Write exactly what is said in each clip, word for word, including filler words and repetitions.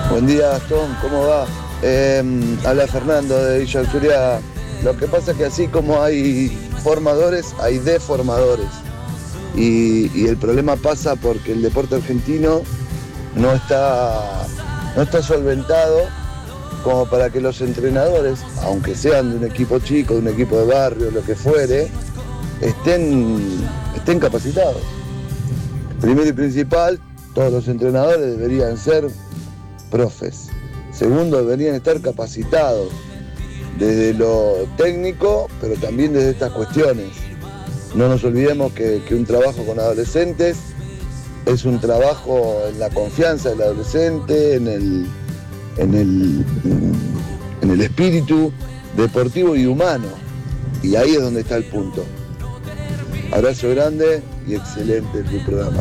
Buen día, Gastón, ¿cómo va? Eh, habla Fernando de Villa Alfuria. Lo que pasa es que así como hay formadores, hay deformadores. Y, y el problema pasa porque el deporte argentino no está, no está solventado como para que los entrenadores, aunque sean de un equipo chico, de un equipo de barrio, lo que fuere, estén, estén capacitados. Primero y principal, todos los entrenadores deberían ser profes. Segundo, deberían estar capacitados desde lo técnico, pero también desde estas cuestiones. No nos olvidemos que, que un trabajo con adolescentes es un trabajo en la confianza del adolescente, en el, en el, en el espíritu deportivo y humano. Y ahí es donde está el punto. Abrazo grande y excelente tu programa.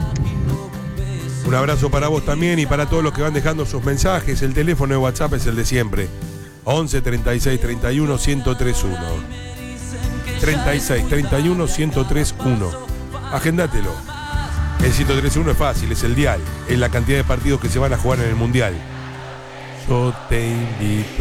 Un abrazo para vos también y para todos los que van dejando sus mensajes. El teléfono de WhatsApp es el de siempre. once, treinta y seis, treinta y uno, ciento tres uno. treinta y seis, treinta y uno, ciento tres uno. Agéndatelo. El ciento tres uno es fácil, es el dial. Es la cantidad de partidos que se van a jugar en el Mundial. Yo te invito.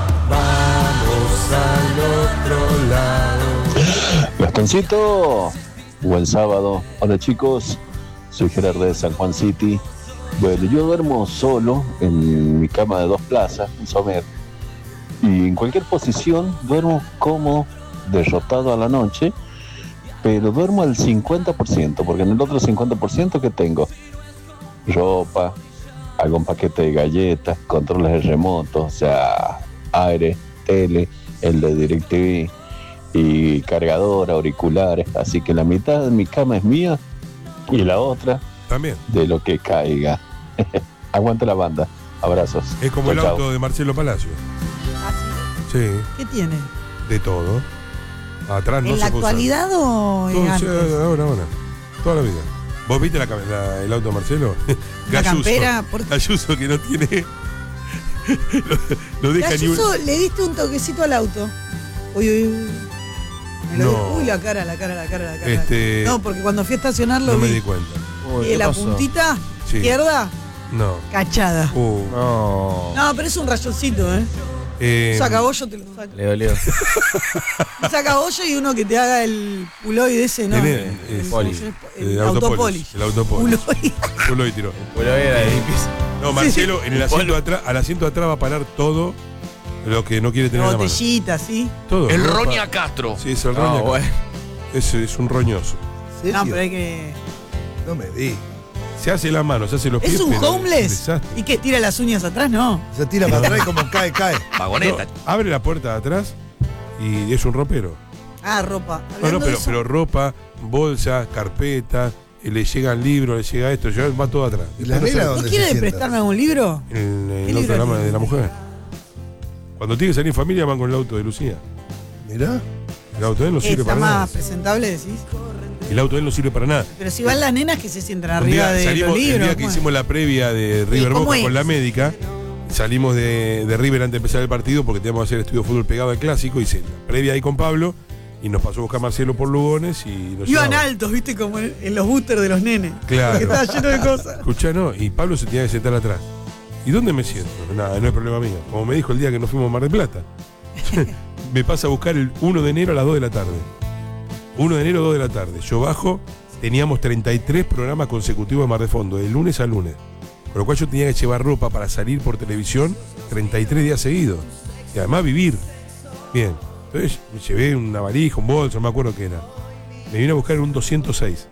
Vamos al otro lado. Gastoncito, buen sábado. Hola chicos, soy Gerardo de San Juan City. Bueno, yo duermo solo en mi cama de dos plazas, un somer. Y en cualquier posición duermo como derrotado a la noche, pero duermo al cincuenta por ciento, porque en el otro cincuenta por ciento que tengo ropa, algún paquete de galletas, controles de remoto, o sea, aire, tele, el de DirecTV y cargador, auriculares, así que la mitad de mi cama es mía y la otra también de lo que caiga. Aguante la banda, abrazos. Es como chau, el auto chau. de Marcelo Palacio. ¿Ah, sí? Sí, ¿Qué tiene? de todo. Atrás no ¿En se la puede usar. actualidad o en Todo, sí, antes? ahora, ahora. Toda la vida. ¿Vos viste la, cam- la- el auto de Marcelo? La campera, ¿por- Ayuso que no tiene. no, no deja ni un. Galloso, le diste un toquecito al auto. Uy, uy, uy. Me lo No. di- Uy, la cara, la cara, la cara, la cara. Este, No, porque cuando fui a estacionarlo no me vi. di cuenta. Uy, Y ¿qué la pasó? puntita Sí. izquierda, No. cachada. Uh, No. No, pero es un rayoncito, ¿eh? eh, Saca bollo, te lo saca. Le dolió. Saca bollo y uno que te haga el puloide ese, ¿no? Tenés, el, es- poli. el, el autopoli. El autopoli. Puloide. Pulo y tiró. Bueno, era difícil. No, Marcelo, en el asiento de atrás, al asiento de atrás va a parar todo lo que no quiere tener La en la mano. botellita, ¿sí? Todo. El ropa. Roña Castro. Sí, es el No, Roña. bueno. Es, es un roñoso. No, pero hay que. No me di. Se hace la mano, se hace los pies. ¿Es un pero homeless? desastre. ¿Y qué? ¿Tira las uñas atrás? No. Se tira para atrás y como cae, cae. Vagoneta. No, abre la puerta de atrás y es un ropero. Ah, ropa. No, Hablando no, de pero, eso, pero ropa, bolsa, carpeta, eh, le llegan libros, le llega esto, ya va todo atrás. ¿Y la Después negra no dónde ¿No se quiere sienta? prestarme algún libro? sale En el ¿Qué auto de libro la, ma- tiene? de la mujer. Cuando tiene que salir familia van con el auto de Lucía. Mirá. El auto de él no sirve Está para más nada. presentable, decís. El auto de él no sirve para nada. Pero si van las nenas que se sientan Un arriba día de salimos, los libros. el día que bueno. hicimos la previa de River ¿cómo Boca es? con la médica, salimos de, de River antes de empezar el partido porque teníamos que hacer estudio de fútbol pegado al clásico. Hice la previa ahí con Pablo y nos pasó a buscar Marcelo por Lugones y nos Iban llevaba. altos, viste, como en, en los boosters de los nenes. Claro. Porque estaba lleno de cosas. Escuchá, no, y Pablo se tenía que sentar atrás. ¿Y dónde me siento? Nada, no es problema mío. Como me dijo el día que nos fuimos a Mar del Plata. Me pasa a buscar el uno de enero a las dos de la tarde. uno de enero, dos de la tarde. Yo bajo, teníamos treinta y tres programas consecutivos de Mar de Fondo, de lunes a lunes. Con lo cual yo tenía que llevar ropa para salir por televisión treinta y tres días seguidos. Y además vivir. Bien. Entonces me llevé una valija, un bolso, no me acuerdo qué era. Me vine a buscar en un doscientos seis.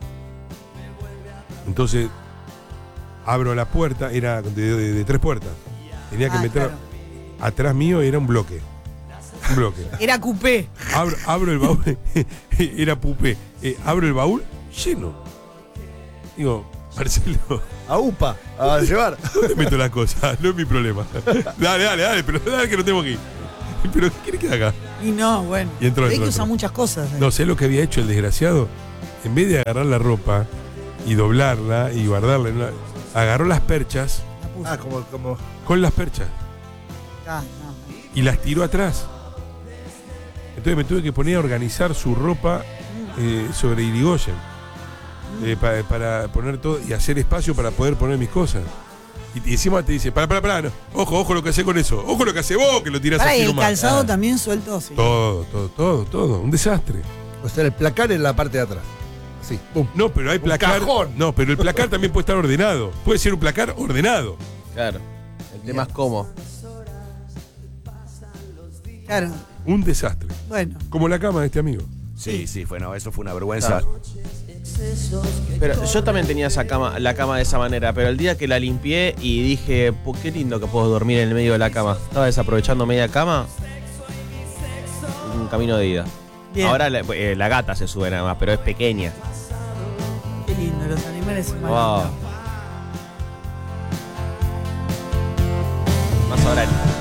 Entonces, abro la puerta, era de, de- de tres puertas. Tenía que Ah, meter. claro. Atrás mío era un bloque. Un bloque. Era coupé. Abro, abro el baúl. Era pupé. Eh, abro el baúl lleno. Digo, Marcelo, A UPA, a llevar. ¿dónde meto las cosas? No es mi problema. Dale, dale, dale, pero dale que no tengo que ir. Pero ¿qué quiere que haga? Y no, bueno. Y entró, Hay entró, que usar entró. muchas cosas. eh. No sé lo que había hecho el desgraciado. En vez de agarrar la ropa y doblarla y guardarla, en una- agarró las perchas La puse. Ah, como, como. con las perchas Ah, no. y las tiró atrás. Entonces me tuve que poner a organizar su ropa eh, sobre Irigoyen. Eh, pa- para poner todo y hacer espacio para poder poner mis cosas. Y, y encima te dice, pará, pará, pará, no. Ojo, ojo lo que hace con eso. Ojo lo que hace vos, que lo tirás Pará, y así el nomás. calzado Ah. también suelto, sí. Todo, todo, todo, todo. Un desastre. O sea, el placar en la parte de atrás. Sí, pum. No, pero hay Un placar. cajón. No, pero el placar también puede estar ordenado. Puede ser un placar ordenado. Claro. El tema es cómo. Claro, Un desastre. bueno. Como la cama de este amigo. Sí, sí, fue, no, eso fue una vergüenza. Claro. Pero yo también tenía esa cama, la cama de esa manera, pero el día que la limpié y dije, "Po, qué lindo que puedo dormir en el medio de la cama". Estaba desaprovechando media cama. Un camino de ida. Bien. Ahora la, eh, la gata se sube nada más, pero es pequeña. Qué lindo, los animales son Wow. lindos. Más ahora